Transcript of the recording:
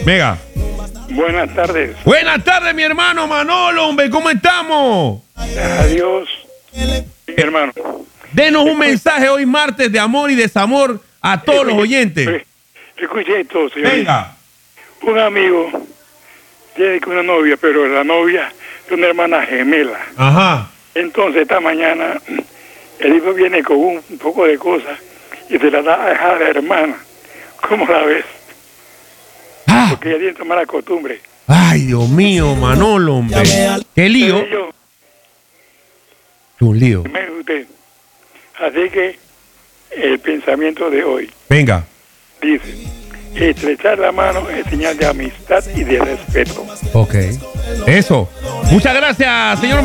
Venga. Buenas tardes. Buenas tardes, mi hermano Manolo, hombre, ¿cómo estamos? Adiós, mi hermano. Denos un mensaje hoy martes de amor y desamor a todos los oyentes. Escuche esto, señor. Venga. Un amigo tiene una novia, pero la novia es una hermana gemela. Ajá. Entonces, esta mañana, el hijo viene con un poco de cosas y se la da a dejar a la hermana. ¿Cómo la ves? Ah. Porque ella tiene que tomar la costumbre. Ay, Dios mío, Manolo, hombre. ¿Qué lío? Un lío. Usted. Así que el pensamiento de hoy Venga. dice: estrechar la mano es señal de amistad y de respeto. Ok. Eso. Muchas gracias, señor.